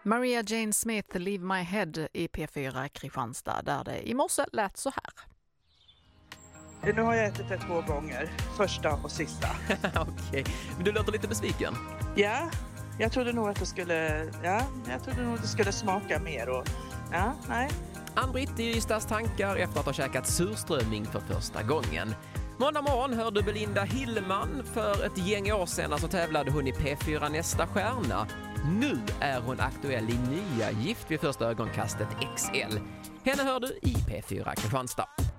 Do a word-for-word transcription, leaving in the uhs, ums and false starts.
Maria Jane Smith, Leave My Head i P fyra Kristianstad, där det i morse lät så här. Nu har jag ätit det två gånger, första och sista. Okej, men du låter lite besviken. Ja, jag trodde nog att det skulle, ja, jag trodde nog att det skulle smaka mer och, ja, nej. Ann-Britt i Ystads tankar efter att ha käkat surströmming för första gången. Måndag morgon hörde Belinda Hillman. För ett gäng år sedan så tävlade hon i P fyra Nästa stjärna. Nu är hon aktuell i nya Gift vid första ögonkastet X L. Henne hör du i P fyra Kristianstad.